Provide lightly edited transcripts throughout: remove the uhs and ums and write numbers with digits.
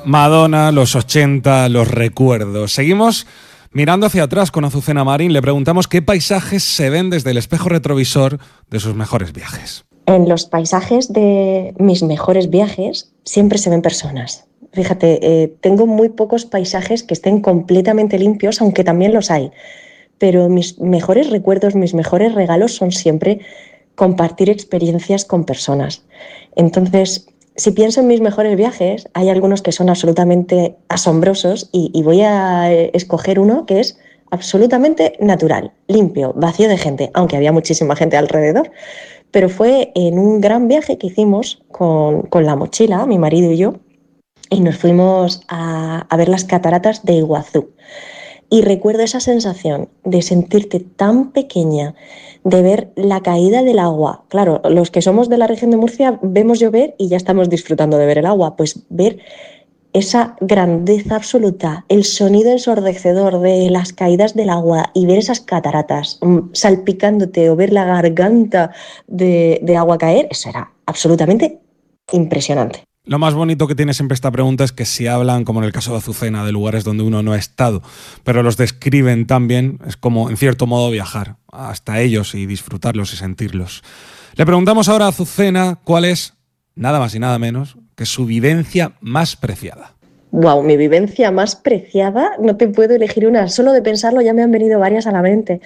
Madonna, los 80, los recuerdos. Seguimos mirando hacia atrás con Azucena Marín. Le preguntamos qué paisajes se ven desde el espejo retrovisor de sus mejores viajes. En los paisajes de mis mejores viajes siempre se ven personas. Fíjate, tengo muy pocos paisajes que estén completamente limpios, aunque también los hay. Pero mis mejores recuerdos, mis mejores regalos son siempre compartir experiencias con personas. Entonces, si pienso en mis mejores viajes, hay algunos que son absolutamente asombrosos y voy a escoger uno que es absolutamente natural, limpio, vacío de gente, aunque había muchísima gente alrededor. Pero fue en un gran viaje que hicimos con la mochila, mi marido y yo, y nos fuimos a ver las cataratas de Iguazú. Y recuerdo esa sensación de sentirte tan pequeña, de ver la caída del agua. Claro, los que somos de la región de Murcia vemos llover y ya estamos disfrutando de ver el agua. Pues ver esa grandeza absoluta, el sonido ensordecedor de las caídas del agua y ver esas cataratas salpicándote o ver la garganta de agua caer, eso era absolutamente impresionante. Lo más bonito que tiene siempre esta pregunta es que si hablan, como en el caso de Azucena, de lugares donde uno no ha estado, pero los describen tan bien, es como, en cierto modo, viajar hasta ellos y disfrutarlos y sentirlos. Le preguntamos ahora a Azucena cuál es, nada más y nada menos, que su vivencia más preciada. Wow, mi vivencia más preciada, no te puedo elegir una, solo de pensarlo ya me han venido varias a la mente.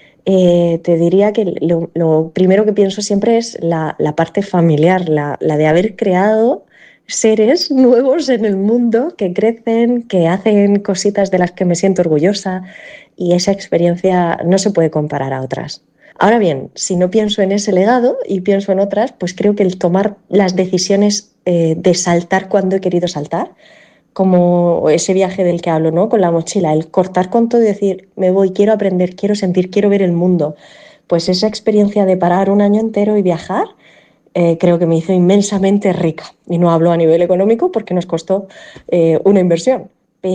Te diría que lo primero que pienso siempre es la parte familiar, la de haber creado seres nuevos en el mundo que crecen, que hacen cositas de las que me siento orgullosa, y esa experiencia no se puede comparar a otras. Ahora bien, si no pienso en ese legado y pienso en otras, pues creo que el tomar las decisiones de saltar cuando he querido saltar, como ese viaje del que hablo, ¿no? Con la mochila, el cortar con todo y decir, me voy, quiero aprender, quiero sentir, quiero ver el mundo. Pues esa experiencia de parar un año entero y viajar, creo que me hizo inmensamente rica. Y no hablo a nivel económico porque nos costó una inversión,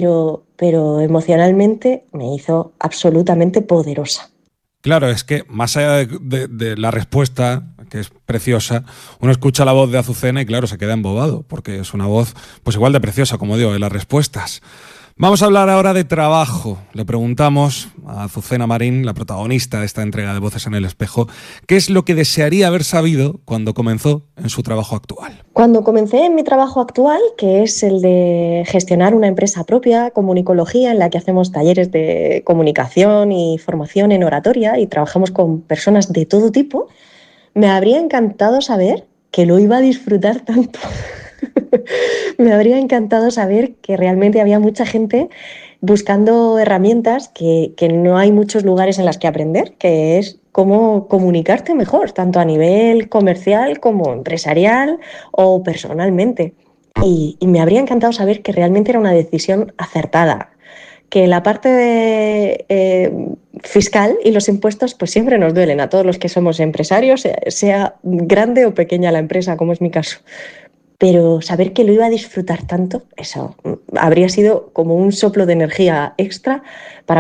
pero emocionalmente me hizo absolutamente poderosa. Claro, es que más allá de la respuesta, que es preciosa, uno escucha la voz de Azucena y claro, se queda embobado, porque es una voz pues igual de preciosa, como digo, de las respuestas. Vamos a hablar ahora de trabajo. Le preguntamos a Azucena Marín, la protagonista de esta entrega de Voces en el Espejo, qué es lo que desearía haber sabido cuando comenzó en su trabajo actual. Cuando comencé en mi trabajo actual, que es el de gestionar una empresa propia, Comunicología, en la que hacemos talleres de comunicación y formación en oratoria y trabajamos con personas de todo tipo, me habría encantado saber que lo iba a disfrutar tanto. Me habría encantado saber que realmente había mucha gente buscando herramientas que no hay muchos lugares en las que aprender, que es cómo comunicarte mejor, tanto a nivel comercial como empresarial o personalmente. Y me habría encantado saber que realmente era una decisión acertada, que la parte de, fiscal y los impuestos pues siempre nos duelen a todos los que somos empresarios, sea grande o pequeña la empresa, como es mi caso. Pero saber que lo iba a disfrutar tanto, eso habría sido como un soplo de energía extra para